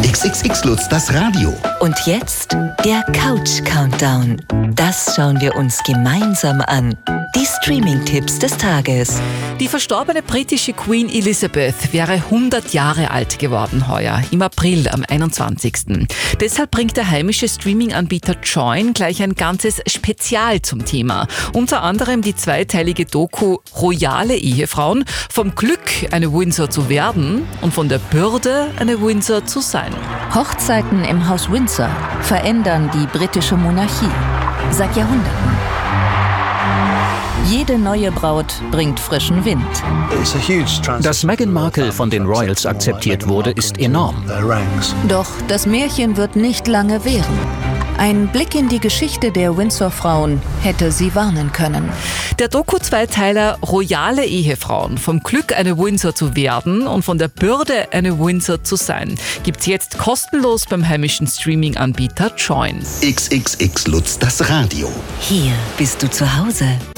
XXX Lutz, das Radio. Und jetzt der Couch-Countdown. Das schauen wir uns gemeinsam an. Die Streaming-Tipps des Tages. Die verstorbene britische Queen Elizabeth wäre 100 Jahre alt geworden heuer, im April am 21. Deshalb bringt der heimische Streaming-Anbieter Joyn gleich ein ganzes Spezial zum Thema. Unter anderem die zweiteilige Doku Royale Ehefrauen, vom Glück, eine Windsor zu werden und von der Bürde, eine Windsor zu sein. Hochzeiten im Haus Windsor verändern die britische Monarchie. Seit Jahrhunderten. Jede neue Braut bringt frischen Wind. Dass Meghan Markle von den Royals akzeptiert wurde, ist enorm. Doch das Märchen wird nicht lange währen. Ein Blick in die Geschichte der Windsor-Frauen hätte sie warnen können. Der Doku-Zweiteiler Royale Ehefrauen, vom Glück, eine Windsor zu werden und von der Bürde, eine Windsor zu sein, gibt's jetzt kostenlos beim heimischen Streaming-Anbieter Joyn. XXX Lutz, das Radio. Hier bist du zu Hause.